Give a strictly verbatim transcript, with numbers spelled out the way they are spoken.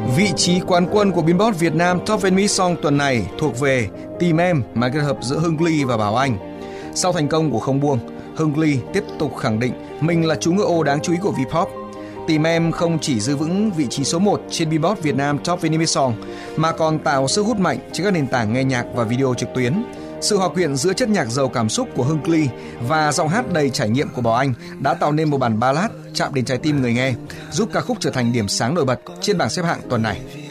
Vị trí quán quân của Billboard Việt Nam Top hai mươi Song tuần này thuộc về Tìm Em, màn kết hợp giữa Hưng Ly và Bảo Anh. Sau thành công của Không Buông, Hưng Ly tiếp tục khẳng định mình là chú ngựa ô đáng chú ý của Vpop. Tìm Em không chỉ giữ vững vị trí số một trên Billboard Việt Nam Top hai mươi Song mà còn tạo sức hút mạnh trên các nền tảng nghe nhạc và video trực tuyến. Sự hòa quyện giữa chất nhạc giàu cảm xúc của Hưng Ly và giọng hát đầy trải nghiệm của Bảo Anh đã tạo nên một bản ballad chạm đến trái tim người nghe, giúp ca khúc trở thành điểm sáng nổi bật trên bảng xếp hạng tuần này.